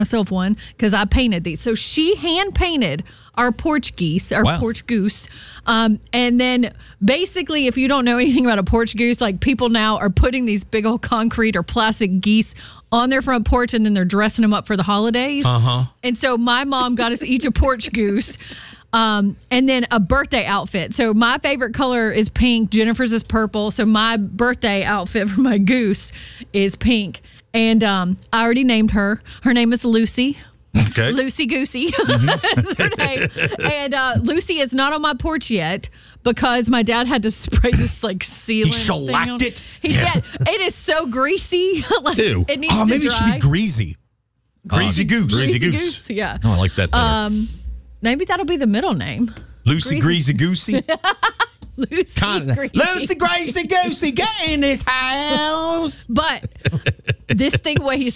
myself one because I painted these. So she hand painted our porch geese, our porch goose. And then basically, if you don't know anything about a porch goose, like people now are putting these big old concrete or plastic geese on their front porch and then they're dressing them up for the holidays. And so my mom got us each a porch goose. And then a birthday outfit. So my favorite color is pink. Jennifer's is purple. So my birthday outfit for my goose is pink. And I already named her. Her name is Lucy. Okay. Lucy Goosey. That's her name. And Lucy is not on my porch yet because my dad had to spray this like sealant. He shellacked it? He did. It is so greasy. Like, Ew. it needs to maybe dry. it should be greasy. Greasy goose. Greasy goose. Yeah. Oh, I like that better. Maybe that'll be the middle name. Lucy Greasy Goosey. Lucy Greasy. Lucy Greasy Goosey, get in this house. But this thing weighs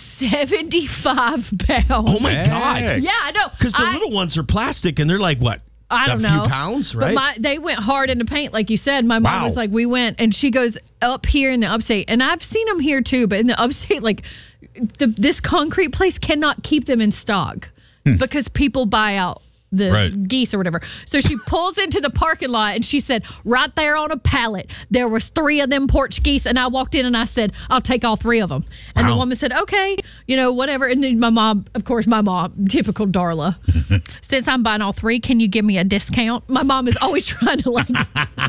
75 pounds. Oh, my God. Yeah, I know. Because the little ones are plastic, and they're like, what? I don't know. A few pounds, right? But they went hard into paint, like you said. My mom was like, we went, and she goes up here in the upstate. And I've seen them here, too. But in the upstate, like, this concrete place cannot keep them in stock because people buy out the geese or whatever. So she pulls into the parking lot and she said, right there on a pallet, there was 3 of them porch geese. And I walked in and I said, I'll take all 3 of them. And the woman said, okay, whatever. And then my mom, typical Darla, since I'm buying all 3, can you give me a discount? My mom is always trying to like...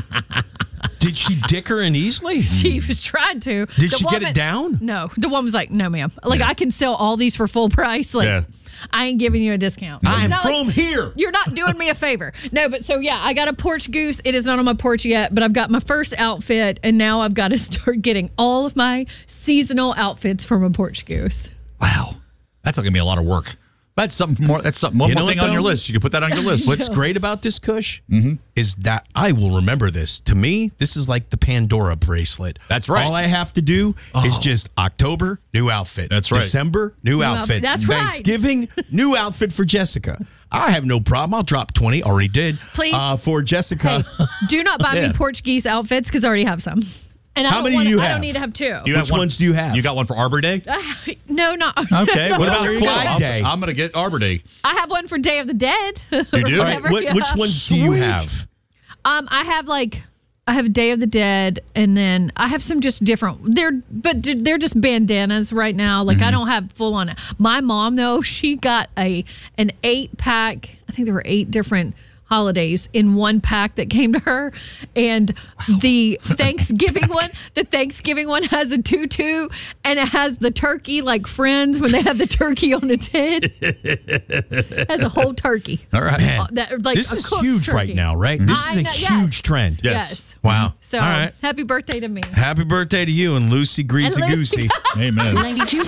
Did she dick her in easily? She was trying to. Did she get it down? No. The woman was like, no, ma'am. Like, I can sell all these for full price. Like, I ain't giving you a discount. I'm from here. You're not doing me a favor. No, but so, yeah, I got a porch goose. It is not on my porch yet, but I've got my first outfit, and now I've got to start getting all of my seasonal outfits from a porch goose. Wow. That's going to be a lot of work. That's something more. That's something. One more thing on your list. You can put that on your list. What's great about this, Kush, is that I will remember this. To me, this is like the Pandora bracelet. That's right. All I have to do is just October, new outfit. That's right. December, new outfit. That's right. Thanksgiving, new outfit for Jessica. I have no problem. I'll drop 20. Already did. Please. For Jessica. Hey, do not buy me porch geese outfits because I already have some. And How many do you have? I don't need to have 2. Which ones do you have? You got one for Arbor Day? No, not. Okay. What about Flag Day? I'm going to get Arbor Day. I have one for Day of the Dead. You do? All right, which ones do you have? I have Day of the Dead, and then I have some just different. They're just bandanas right now. Like I don't have full on. My mom though, she got an 8-pack. I think there were 8 different holidays in one pack that came to her, and the Thanksgiving one has a tutu, and it has the turkey like Friends when they have the turkey on its head. It has a whole turkey. All right, man. This is huge right now, right? This is a huge trend. Yes. Wow. So all right. Happy birthday to me. Happy birthday to you and Lucy Greasy Goosey. Amen.